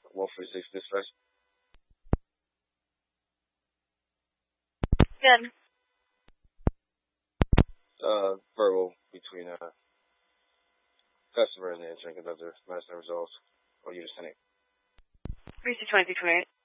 146 dispatch. Good. Verbal between customer and the insurance conductor. Last name results. Or you just sending. 3 to 2028.